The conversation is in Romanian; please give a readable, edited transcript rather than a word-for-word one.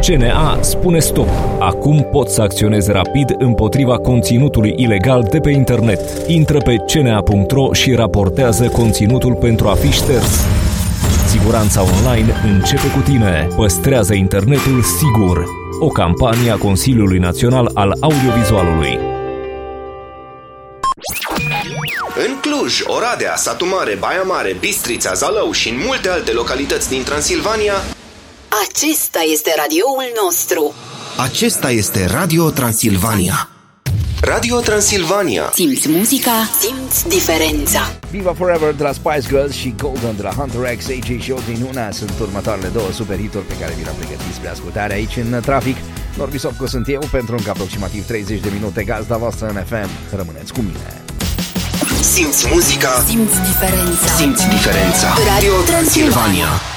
CNA spune stop. Acum poți să acționezi rapid împotriva conținutului ilegal de pe internet. Intră pe cna.ro și raportează conținutul pentru a fi șters. Siguranța online începe cu tine. Păstrează internetul sigur. O campanie a Consiliului Național al Audiovizualului. În Cluj, Oradea, Satu Mare, Baia Mare, Bistrița, Zalău și în multe alte localități din Transilvania, acesta este radioul nostru. Acesta este Radio Transilvania. Radio Transilvania. Simți muzica, simți diferența. Viva Forever de la Spice Girls și Golden de la Hunter X, AJ și Odin Una sunt următoarele două super hituri pe care vi le-am pregătit spre ascultare aici în trafic. Norbi Sofco sunt eu pentru încă aproximativ 30 de minute, gazda voastră în FM. Rămâneți cu mine. Simți muzica, simți diferența. Simți diferența. Radio Transilvania.